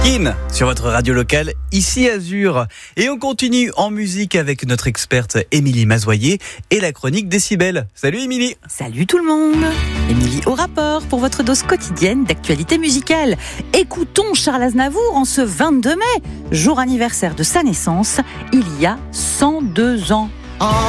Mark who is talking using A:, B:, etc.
A: In sur votre radio locale, ici Azur. Et on continue en musique avec notre experte Émilie Mazoyer et la chronique Décibel. Salut Émilie.
B: Salut tout le monde. Émilie au rapport pour votre dose quotidienne d'actualité musicale. Écoutons Charles Aznavour en ce 22 mai, jour anniversaire de sa naissance, il y a 102 ans.